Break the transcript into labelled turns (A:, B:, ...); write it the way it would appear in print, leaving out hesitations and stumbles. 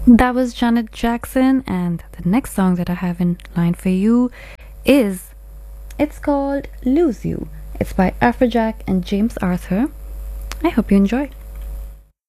A: That was Janet Jackson, and the next song that I have in line for you is it's called Lose You. It's by Afrojack and James Arthur. I hope you enjoy.